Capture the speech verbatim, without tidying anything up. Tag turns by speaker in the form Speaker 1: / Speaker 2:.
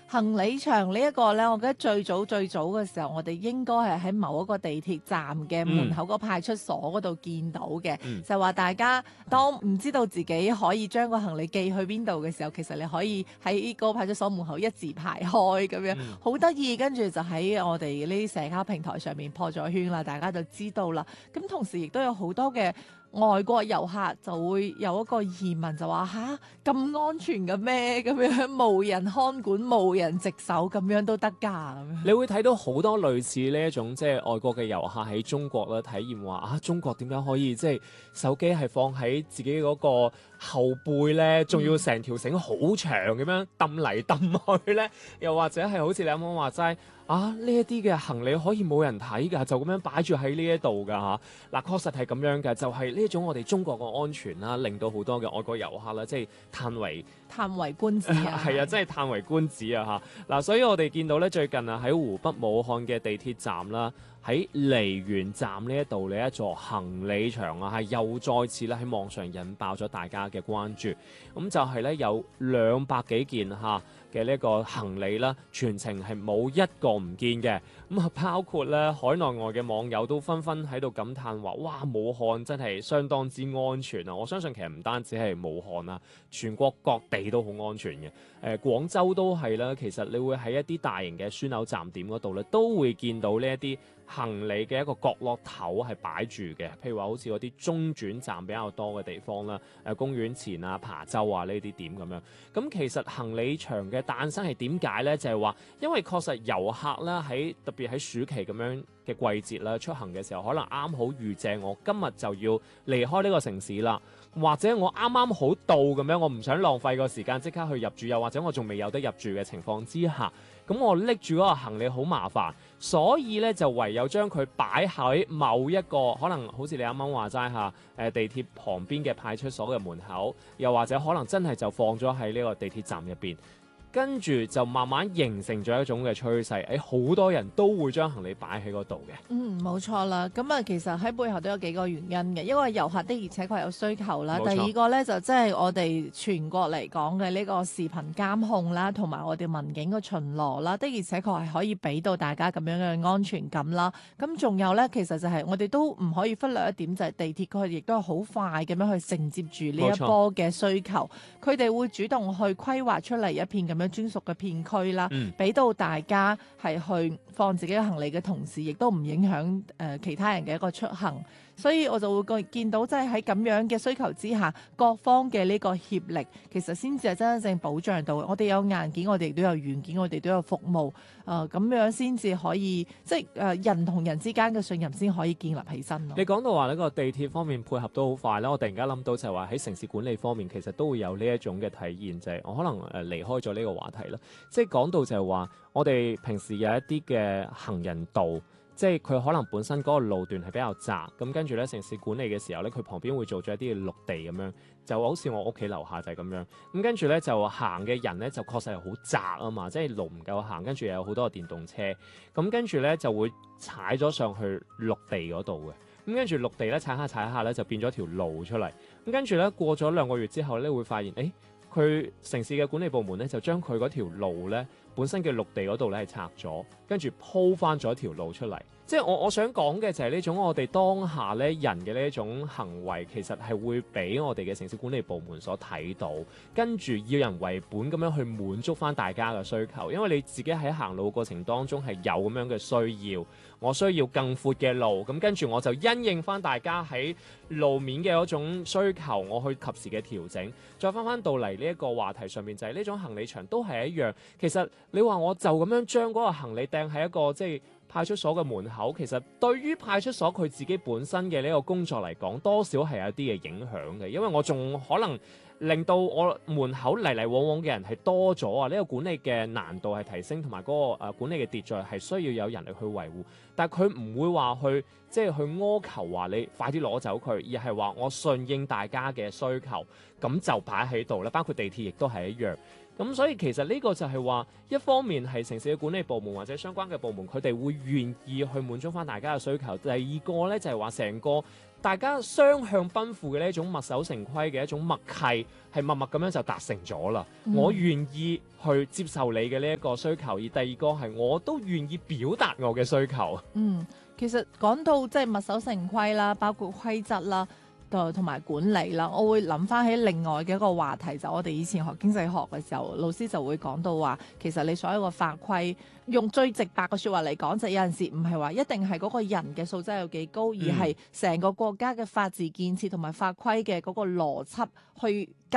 Speaker 1: 行李場呢一個咧，我覺得最早最早嘅時候，我哋應該係喺某一個地鐵站嘅門口個派出所嗰度見到嘅，
Speaker 2: 嗯
Speaker 1: 就話大家當唔知道自己可以將個行李寄去邊度嘅時候，其實你可以喺個派出所門口一字排開咁樣，
Speaker 2: 嗯
Speaker 1: 好得意。跟住就喺我哋呢啲社交平台上面破咗圈啦，大家就知道啦。咁同時亦都有好多嘅外國遊客就會有一個疑問，就話吓咁安全嘅咩？咁樣無人看管、無人值守咁樣都得㗎咁樣。
Speaker 2: 你會睇到好多類似呢一種即係外國嘅遊客喺中國咧體驗話啊，中國點樣可以即係手機係放喺自己嗰個後背咧，仲要成條繩好長咁樣揼嚟揼去咧，又或者係好似你啱啱話齋啊，呢一啲嘅行李可以冇人睇㗎，就咁樣擺住喺呢一度㗎嚇。嗱，確實係咁樣嘅，就係呢一種我哋中國嘅安全啦，令到好多嘅外國遊客啦，即係歎為
Speaker 1: 歎為觀止啊！
Speaker 2: 係啊，真係歎為觀止啊嚇！嗱，所以我哋見到咧，最近啊喺湖北武漢嘅地鐵站啦，喺梨園站呢一度呢一座行李場啊，係又再次咧喺網上引爆咗大家嘅關注。咁就係咧有兩百幾件嚇嘅呢個行李啦，全程係冇一個唔見嘅。咁啊，包括咧海內外嘅網友都紛紛喺度感嘆話：哇，武漢真係相當之安全啊！我相信其實唔單止係武漢啊，全國各地都好安全嘅。誒、呃，廣州都係啦。其實你會喺一啲大型嘅樞紐站點嗰度咧，都會見到呢一啲行李嘅一個角落頭係擺住嘅。譬如話好似嗰啲中轉站比較多嘅地方啦，誒、呃、公園前啊、琶洲啊呢啲點咁樣。咁其實行李場嘅誕生係點解呢？就係、是、話因為確實遊客啦喺特別喺暑期咁樣嘅季節啦出行嘅時候，可能啱好遇正我今日就要離開呢個城市啦，或者我啱啱好到咁樣，我唔想浪費個時間即刻去入住，又或者我仲未有得入住嘅情況之下，咁我拎住嗰個行李好麻煩，所以咧就唯有將佢擺喺某一個可能好似你啱啱話齋下誒地鐵旁邊嘅派出所嘅門口，又或者可能真係就放咗喺呢個地鐵站入邊。跟住就慢慢形成咗一種嘅趨勢，誒、哎、好多人都會將行李擺喺嗰度嘅。
Speaker 1: 嗯，冇錯啦。咁啊，其實喺背後都有幾個原因嘅，因為遊客的而且確有需求啦。
Speaker 2: 冇錯。
Speaker 1: 第二個咧就即係我哋全國嚟講嘅呢個視頻監控啦，同埋我哋民警嘅巡邏啦，的而且確係可以俾到大家咁樣嘅安全感啦。咁仲有咧，其實就係我哋都唔可以忽略一點，就係地鐵佢亦都係好快咁樣去承接住呢一波嘅需求。佢哋會主動去規劃出嚟一片咁樣專屬嘅片區啦，俾、嗯、到大家係去放自己嘅行李嘅同時，亦都唔影響誒、呃、其他人嘅一個出行。所以我就會見到，即係喺咁樣嘅需求之下，各方嘅呢個協力，其實先至係真真正保障到我哋有硬件，我哋亦都有軟件，我哋都有服務，誒、呃、咁樣先至可以，即係誒、呃、人同人之間嘅信任先可以建立起身咯。
Speaker 2: 你講到話呢個地鐵方面配合都好快啦，我突然間諗到就係話喺城市管理方面，其實都會有呢一種嘅體現，就係、是、我可能誒離開咗呢個話題啦。即係講到就係話，我哋平時有一啲嘅行人道。即係佢可能本身嗰個路段係比較窄，咁跟住咧城市管理嘅時候咧，佢旁邊會做咗一啲嘅綠地咁樣，就好似我屋企樓下就係咁樣。咁跟住咧就行嘅人咧就確實係好窄啊嘛，即係路唔夠行，跟住又有好多個電動車，咁跟住咧就會踩咗上去綠地嗰度嘅。咁跟住綠地咧踩下踩下咧就變咗條路出嚟。咁跟住咧過咗兩個月之後咧會發現，誒佢城市嘅管理部門咧就將佢嗰條路咧本身嘅綠地嗰度咧係拆咗，跟住鋪翻咗一條路出嚟。即係我我想講嘅就係呢種我哋當下咧人嘅呢一種行為，其實係會俾我哋嘅城市管理部門所睇到，跟住要人為本咁樣去滿足翻大家嘅需求。因為你自己喺行路過程當中係有咁樣嘅需要，我需要更闊嘅路，咁跟住我就因應翻大家喺路面嘅嗰種需求，我去及時嘅調整。再翻翻到嚟呢一個話題上面，就係呢種行李場都係一樣。其實你話我就咁樣將嗰個行李掟喺一個即係派出所嘅門口，其實對於派出所佢自己本身嘅呢個工作嚟講，多少係有啲嘅影響嘅，因為我仲可能令到我門口嚟嚟往往嘅人係多咗啊！呢個管理嘅難度係提升，同埋嗰個誒管理嘅秩序係需要有人力去維護，但係佢唔會話去即係去苛求話你快啲攞走佢，而係話我順應大家嘅需求，咁就擺喺度啦。包括地鐵亦都係一樣。 咁所以其實呢個就係話，一方面係城市嘅管理部門或者相關嘅部門，佢哋會願意去滿足翻大家嘅需求。第二個咧就係話成個大家雙向奔赴嘅呢一種墨守成規嘅一種默契，係默默咁樣就達成咗啦。
Speaker 1: 嗯、
Speaker 2: 我願意去接受你嘅呢一個需求，而第二個係我都願意表達我嘅需求。
Speaker 1: 嗯，其實講到即係墨守成規啦，包括規則啦。同埋管理啦，我會諗翻起另外嘅一個話題，就我哋以前學經濟學嘅時候，老師就會講到話，其實你所有嘅法規，用最直白嘅説話嚟講，就有陣時唔係話一定係嗰個人嘅素質有幾高，而係成個國家嘅法治建設同埋法規嘅嗰個邏輯去。